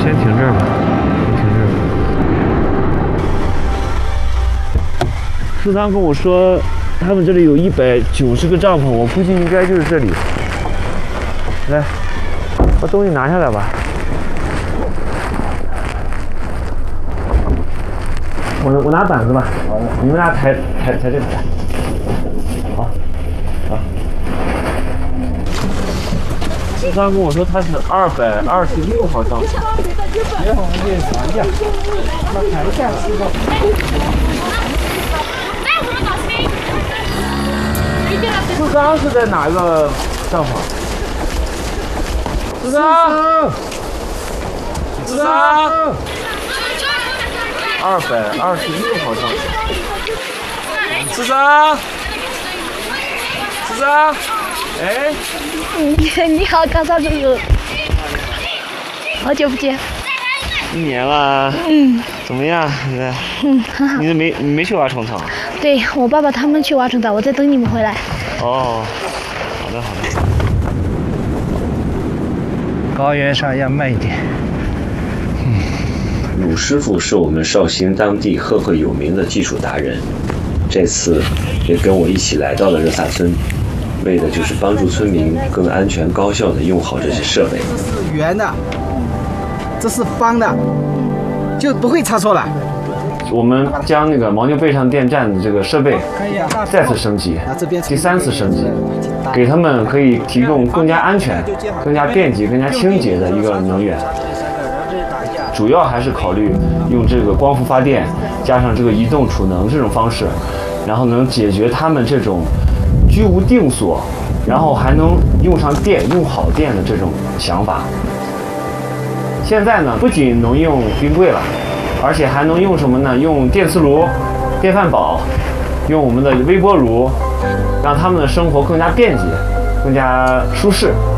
先停这儿吧，先停这儿。苏桑跟我说，他们这里有190个帐篷，我估计应该就是这里。来，把东西拿下来吧。我拿板子吧，你们俩抬这个。好，好。苏桑跟我说他是226号帐篷。别往这里传下，那抬下来。苏桑是在哪个帐篷？苏桑，226号帐篷。苏桑，哎， 你好，高山叔叔，好久不见。 1年了。怎么样？ 很好。 你没去挖虫草？ 对，我爸爸他们去挖虫草，我在等你们回来。 哦，好的。 高原上要慢一点。 鲁师傅是我们绍兴当地赫赫有名的技术达人，这次也跟我一起来到了热萨村，为的就是帮助村民更安全高效地用好这些设备。 这是圆的，这是方的，就不会差错了。 我们将那个牦牛背上电站的这个设备再次升级，第3次升级，给他们可以提供更加安全、更加便捷、更加清洁的一个能源。主要还是考虑用这个光伏发电，加上这个移动储能这种方式，然后能解决他们这种居无定所，然后还能用上电、用好电的这种想法。现在呢，不仅能用冰柜了，而且还能用什么呢？用电磁炉、电饭煲，用我们的微波炉，让他们的生活更加便捷、更加舒适。